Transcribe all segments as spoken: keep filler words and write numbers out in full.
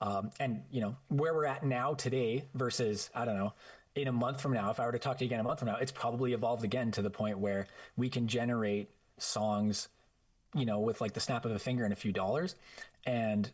Um, and you know where we're at now today versus I don't know in a month from now. If I were to talk to you again a month from now, it's probably evolved again to the point where we can generate songs, you know, with like the snap of a finger and a few dollars. And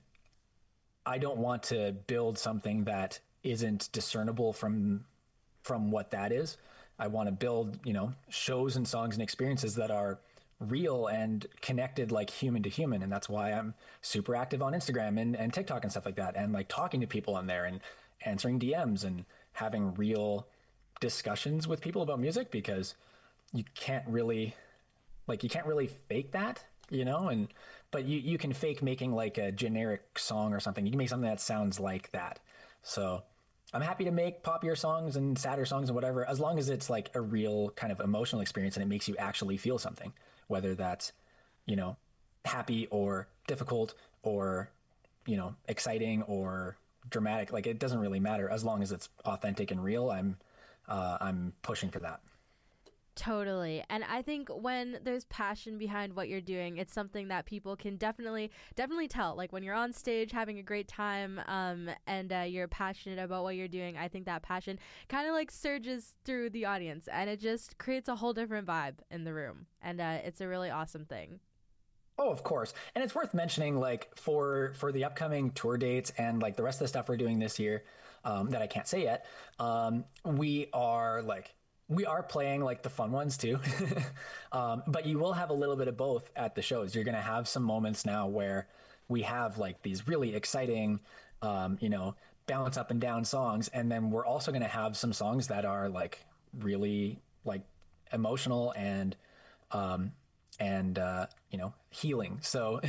I don't want to build something that isn't discernible from from what that is. I want to build, you know, shows and songs and experiences that are real and connected like human to human. And that's why I'm super active on Instagram and, and TikTok and stuff like that. And like talking to people on there and answering D Ms and having real discussions with people about music, because you can't really like you can't really fake that, you know, and but you, you can fake making like a generic song or something. You can make something that sounds like that. So I'm happy to make poppier songs and sadder songs and whatever, as long as it's like a real kind of emotional experience and it makes you actually feel something, whether that's, you know, happy or difficult or, you know, exciting or dramatic. Like it doesn't really matter as long as it's authentic and real. I'm, uh, I'm pushing for that. Totally. And I think when there's passion behind what you're doing, it's something that people can definitely, definitely tell. Like when you're on stage having a great time um, and uh, you're passionate about what you're doing, I think that passion kind of like surges through the audience and it just creates a whole different vibe in the room. And uh, it's a really awesome thing. Oh, of course. And it's worth mentioning, like, for for the upcoming tour dates and like the rest of the stuff we're doing this year um, that I can't say yet, um, we are like we are playing like the fun ones too. um, but you will have a little bit of both at the shows. You're going to have some moments now where we have like these really exciting, um, you know, bounce up and down songs. And then we're also going to have some songs that are like really like emotional and, um, and, uh, you know, healing. So,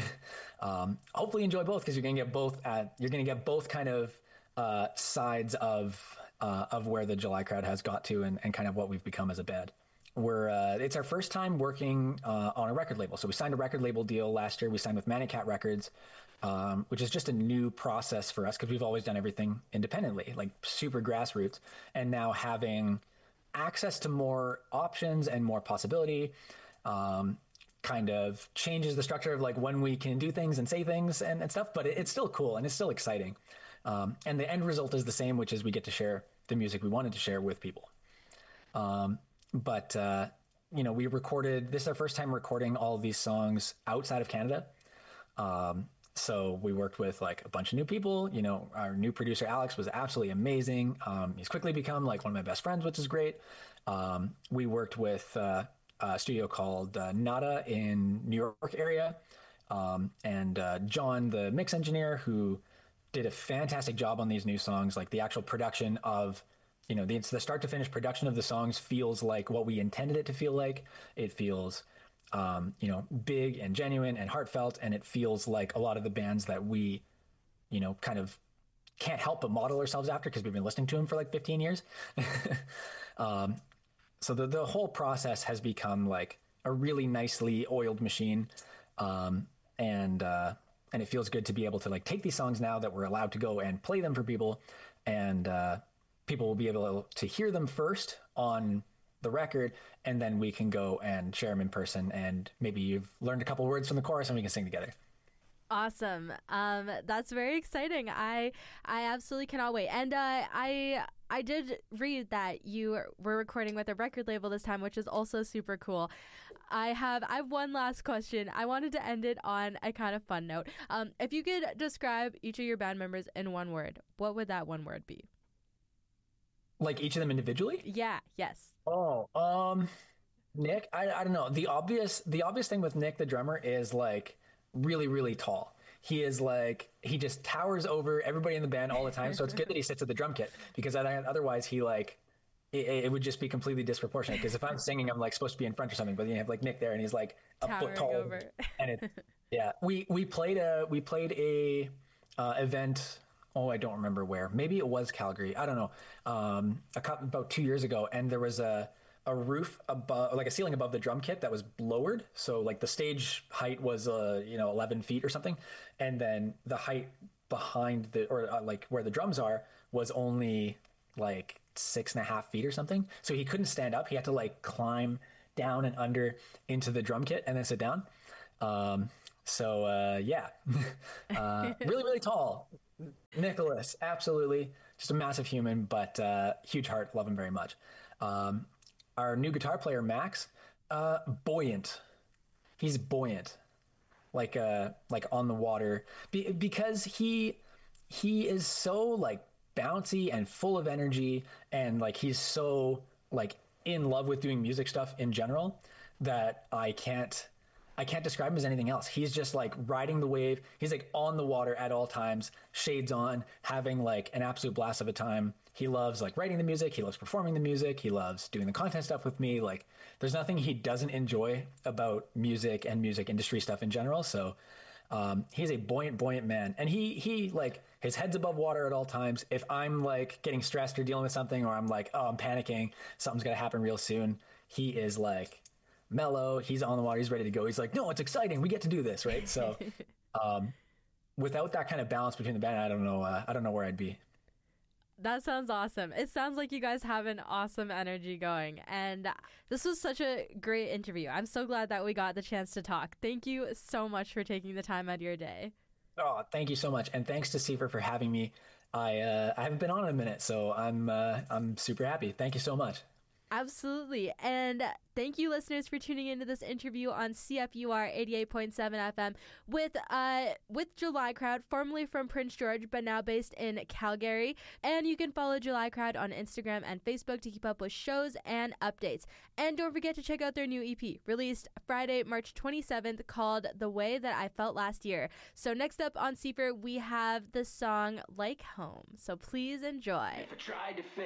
um, hopefully enjoy both, because you're going to get both at, you're going to get both kind of, uh, sides of, uh, of where the July Crowd has got to and, and kind of what we've become as a band. We're, uh, it's our first time working, uh, on a record label. So we signed a record label deal last year. We signed with Manic Cat Records, um, which is just a new process for us, because we've always done everything independently, like super grassroots, and now having access to more options and more possibility, um, kind of changes the structure of like when we can do things and say things and, and stuff, but it, it's still cool and it's still exciting. Um, and the end result is the same, which is we get to share the music we wanted to share with people. Um, but, uh, you know, we recorded, this is our first time recording all of these songs outside of Canada. Um, so we worked with like a bunch of new people. You know, our new producer, Alex, was absolutely amazing. Um, he's quickly become like one of my best friends, which is great. Um, we worked with, uh, a studio called uh, Nada in New York area. Um, and uh, John, the mix engineer, who did a fantastic job on these new songs. Like the actual production of, you know, the, the start to finish production of the songs feels like what we intended it to feel like. It feels, um, you know, big and genuine and heartfelt. And it feels like a lot of the bands that we, you know, kind of can't help but model ourselves after, because we've been listening to them for like fifteen years. um, So the, the whole process has become like a really nicely oiled machine. Um, and, uh, and it feels good to be able to like take these songs now that we're allowed to go and play them for people. And, uh, people will be able to hear them first on the record, and then we can go and share them in person. And maybe you've learned a couple words from the chorus and we can sing together. Awesome. Um, that's very exciting. I, I absolutely cannot wait. And, uh, I, I did read that you were recording with a record label this time, which is also super cool. I have I have one last question. I wanted to end it on a kind of fun note. Um, if you could describe each of your band members in one word, what would that one word be? Like each of them individually? Yeah. Yes. Oh, um, Nick, I, I don't know. The obvious, the obvious thing with Nick, the drummer, is like really, really tall. He is like, he just towers over everybody in the band all the time. So it's good that he sits at the drum kit, because otherwise he like, it, it would just be completely disproportionate. Because if I'm singing, I'm like supposed to be in front or something, but then you have like Nick there and he's like a Towering foot tall. over. And it, yeah, we, we played a, we played a uh, event. Oh, I don't remember where. Maybe it was Calgary. I don't know. Um, a couple, about two years ago. And there was a, a roof above, like a ceiling above the drum kit that was lowered. So like the stage height was, uh, you know, eleven feet or something. And then the height behind the, or uh, like where the drums are, was only like six and a half feet or something. So he couldn't stand up. He had to like climb down and under into the drum kit and then sit down. Um, so uh, yeah, uh, really, really tall. Nicholas, absolutely. Just a massive human, but uh, huge heart. Love him very much. Um, our new guitar player, Max, uh, buoyant. He's buoyant, like uh, like on the water, Be- because he he is so like bouncy and full of energy, and like he's so like in love with doing music stuff in general that I can't I can't describe him as anything else. He's just like riding the wave. He's like on the water at all times, shades on, having like an absolute blast of a time. He loves like writing the music. He loves performing the music. He loves doing the content stuff with me. Like there's nothing he doesn't enjoy about music and music industry stuff in general. So um, he's a buoyant, buoyant man. And he, he like his head's above water at all times. If I'm like getting stressed or dealing with something, or I'm like, oh, I'm panicking, something's going to happen real soon. He is like, mellow, he's on the water, he's ready to go. He's like, no, it's exciting, we get to do this, right? So um without that kind of balance between the band, I don't know uh, I don't know where I'd be. That sounds awesome. It sounds like you guys have an awesome energy going, and this was such a great interview. I'm so glad that we got the chance to talk. Thank you so much for taking the time out of your day. Oh, thank you so much, and thanks to Seifer for having me. I uh I haven't been on in a minute, so I'm uh I'm super happy. Thank you so much. Absolutely. And thank you, listeners, for tuning into this interview on C F U R eighty-eight point seven F M with uh with July Crowd, formerly from Prince George, but now based in Calgary. And you can follow July Crowd on Instagram and Facebook to keep up with shows and updates. And don't forget to check out their new E P, released Friday, March twenty-seventh, called The Way That I Felt Last Year. So next up on Seifer, we have the song Like Home. So please enjoy. If I tried to